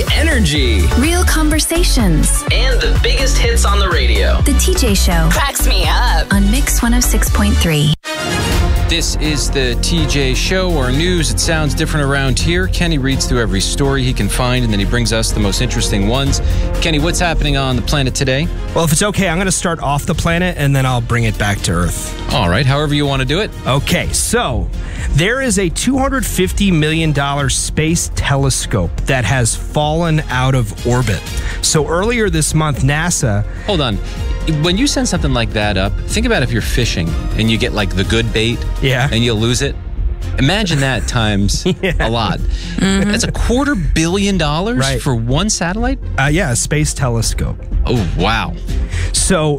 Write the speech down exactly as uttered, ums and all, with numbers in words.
energy, real conversations, and the biggest hits on the radio. The T J Show cracks me up on Mix one oh six point three. This is the T J Show, or news. It sounds different around here. Kenny reads through every story he can find, and then he brings us the most interesting ones. Kenny, what's happening on the planet today? Well, if it's okay, I'm going to start off the planet, and then I'll bring it back to Earth. All right, however you want to do it. Okay, so there is a two hundred fifty million dollars space telescope that has fallen out of orbit. So earlier this month, NASA... Hold on. When you send something like that up, think about if you're fishing and you get like the good bait, yeah, and you lose it. Imagine that times yeah. a lot. Mm-hmm. That's a quarter billion dollars right. for one satellite? Uh, yeah, a space telescope. Oh, wow. So